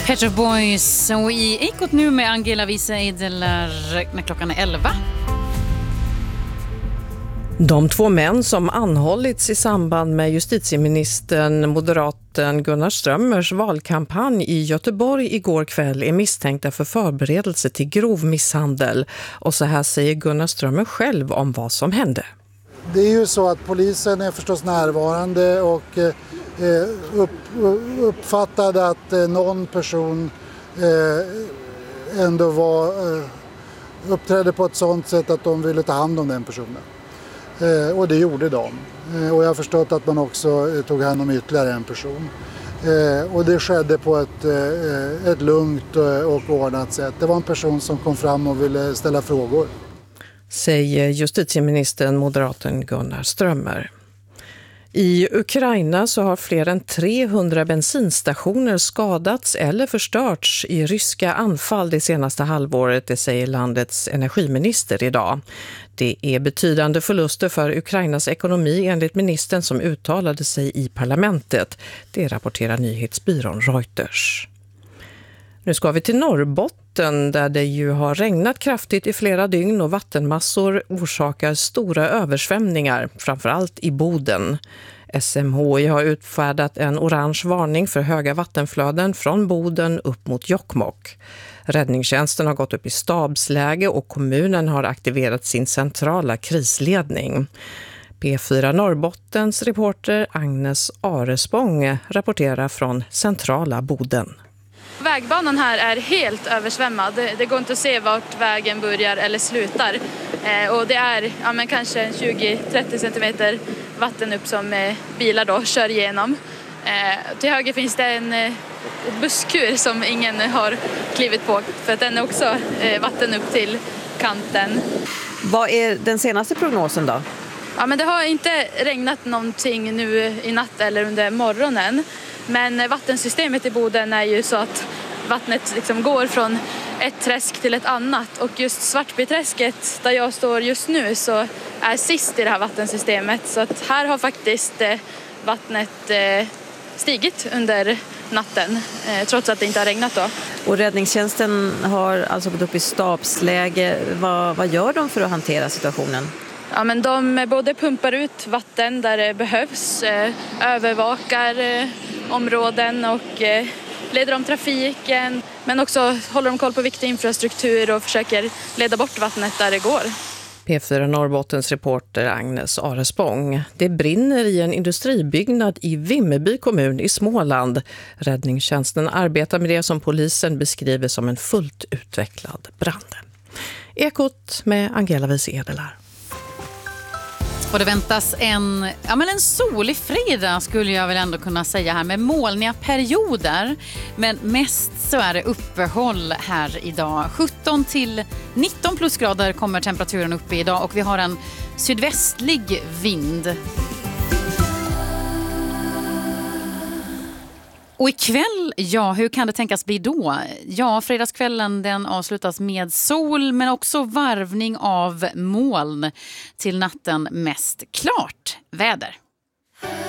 Pet Shop Boys och i Ekot nu med Angela Wiese Edelar när klockan är 11. De två män som anhållits i samband med justitieministern moderaten Gunnar Strömmers valkampanj i Göteborg igår kväll är misstänkta för förberedelse till grov misshandel. Och så här säger Gunnar Strömmer själv om vad som hände. Det är ju så att polisen är förstås närvarande och uppfattade att någon person ändå uppträdde på ett sådant sätt att de ville ta hand om den personen. Och det gjorde de. Och jag har förstått att man också tog hand om ytterligare en person. Och det skedde på ett lugnt och ordnat sätt. Det var en person som kom fram och ville ställa frågor. Säger justitieministern moderaten Gunnar Strömmer. I Ukraina så har fler än 300 bensinstationer skadats eller förstörts i ryska anfall det senaste halvåret, det säger landets energiminister idag. Det är betydande förluster för Ukrainas ekonomi enligt ministern som uttalade sig i parlamentet. Det rapporterar nyhetsbyrån Reuters. Nu ska vi till Norrbotten där det ju har regnat kraftigt i flera dygn och vattenmassor orsakar stora översvämningar, framförallt i Boden. SMHI har utfärdat en orange varning för höga vattenflöden från Boden upp mot Jokkmokk. Räddningstjänsten har gått upp i stabsläge och kommunen har aktiverat sin centrala krisledning. P4 Norrbottens reporter Agnes Arespång rapporterar från centrala Boden. Vägbanan här är helt översvämmad. Det går inte att se vart vägen börjar eller slutar. Och det är kanske 20-30 centimeter vatten upp som bilar då kör igenom. Till höger finns det en busskur som ingen har klivit på för att den är också vatten upp till kanten. Vad är den senaste prognosen då? Ja, men det har inte regnat någonting nu i natt eller under morgonen. Men vattensystemet i Boden är ju så att vattnet liksom går från ett träsk till ett annat. Och just Svartbyträsket där jag står just nu så är sist i det här vattensystemet. Så att här har faktiskt vattnet stigit under natten trots att det inte har regnat då. Och räddningstjänsten har alltså gått upp i stabsläge. Vad gör de för att hantera situationen? Ja, men de både pumpar ut vatten där det behövs, övervakar områden och leder om trafiken. Men också håller de koll på viktig infrastruktur och försöker leda bort vattnet där det går. P4 Norrbottens reporter Agnes Arespång. Det brinner i en industribyggnad i Vimmerby kommun i Småland. Räddningstjänsten arbetar med det som polisen beskriver som en fullt utvecklad brand. Ekot med Angela Wiese Edelar. Och det väntas en solig fredag skulle jag väl ändå kunna säga här med molniga perioder. Men mest så är det uppehåll här idag. 17 till 19 plusgrader kommer temperaturen upp i idag och vi har en sydvästlig vind. Och ikväll, hur kan det tänkas bli då? Ja, fredagskvällen den avslutas med sol men också varvning av moln till natten mest klart väder.